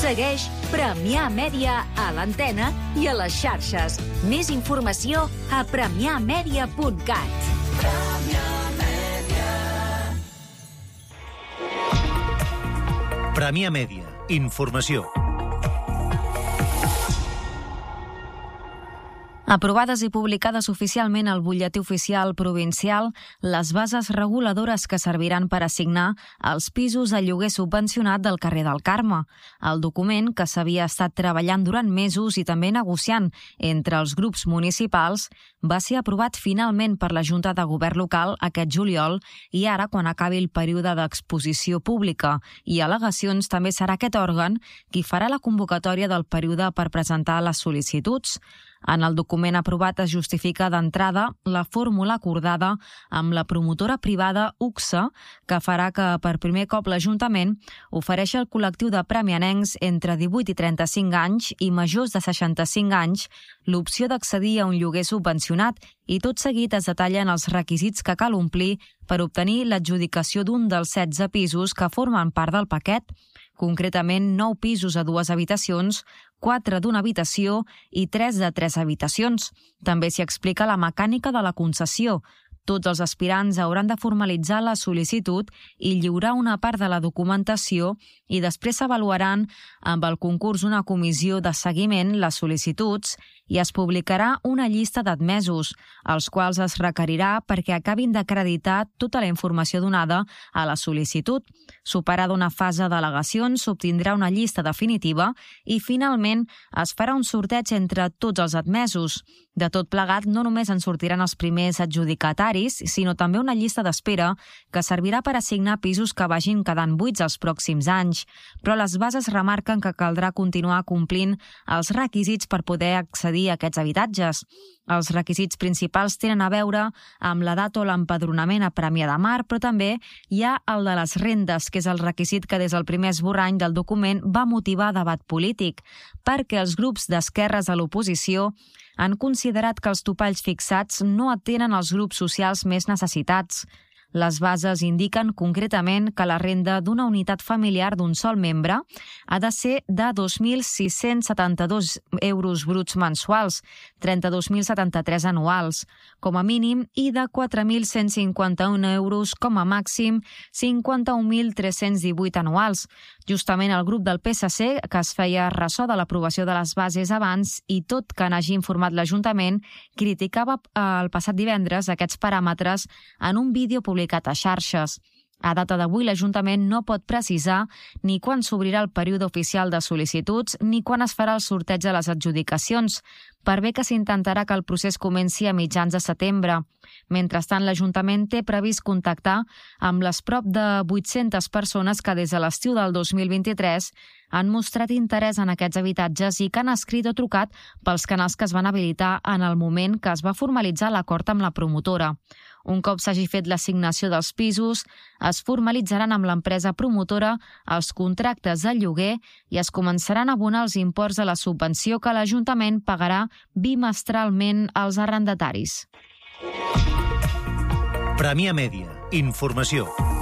Segueix Premià Mèdia a l'antena i a les xarxes. Més informació a premiamedia.cat. Premià Mèdia. Informació. Aprovades i publicades oficialment al Butlletí Oficial Provincial les bases reguladores que serviran per assignar els pisos a lloguer subvencionat del carrer del Carme. El document, que s'havia estat treballant durant mesos i també negociant entre els grups municipals, va ser aprovat finalment per la Junta de Govern local aquest juliol i ara, quan acabi el període d'exposició pública i al·legacions, també serà aquest òrgan qui farà la convocatòria del període per presentar les sol·licituds. En el document aprovat es justifica d'entrada la fórmula acordada amb la promotora privada UCSA, que farà que per primer cop l'Ajuntament ofereixi al col·lectiu de premianencs entre 18 i 35 anys i majors de 65 anys l'opció d'accedir a un lloguer subvencionat i tot seguit es detallen els requisits que cal omplir per obtenir l'adjudicació d'un dels 16 pisos que formen part del paquet, concretament 9 pisos a 2 habitacions, 4 d'una habitació i 3 de 3 habitacions. També s'hi explica la mecànica de la concessió. Tots els aspirants hauran de formalitzar la sol·licitud i lliurar una part de la documentació i després s'avaluaran amb el concurs una comissió de seguiment les sol·licituds i es publicarà una llista d'admesos, els quals es requerirà perquè acabin d'acreditar tota la informació donada a la sol·licitud. Superada una fase d'al·legacions, s'obtindrà una llista definitiva i finalment es farà un sorteig entre tots els admesos. De tot plegat, no només en sortiran els primers adjudicataris, sinó també una llista d'espera que servirà per assignar pisos que vagin quedant buits els pròxims anys. Però les bases remarquen que caldrà continuar complint els requisits per poder accedir a aquests habitatges. Els requisits principals tenen a veure amb l'edat o l'empadronament a Premià de Mar, però també hi ha el de les rendes, que és el requisit que des del primer esborrany del document va motivar debat polític, perquè els grups d'esquerres a l'oposició han considerat que els topalls fixats no atenen els grups socials més necessitats. Les bases indiquen concretament que la renda d'una unitat familiar d'un sol membre ha de ser de 2.672 euros bruts mensuals, 32.073 anuals, com a mínim, i de 4.151 euros com a màxim, 51.318 anuals. Justament el grup del PSC, que es feia ressò de l'aprovació de les bases abans i tot que n'hagi informat l'Ajuntament, criticava el passat divendres aquests paràmetres en un vídeo publicat a xarxes. A data d'avui, l'Ajuntament no pot precisar ni quan s'obrirà el període oficial de sol·licituds ni quan es farà el sorteig de les adjudicacions, per bé que s'intentarà que el procés comenci a mitjans de setembre. Mentrestant, l'Ajuntament té previst contactar amb les prop de 800 persones que des de l'estiu del 2023 han mostrat interès en aquests habitatges i que han escrit o trucat pels canals que es van habilitar en el moment que es va formalitzar l'acord amb la promotora. Un cop s'hagi fet l'assignació dels pisos, es formalitzaran amb l'empresa promotora els contractes de lloguer i es començaran a abonar els imports de la subvenció que l'Ajuntament pagarà bimestralment als arrendataris. Premià Mèdia. Informació.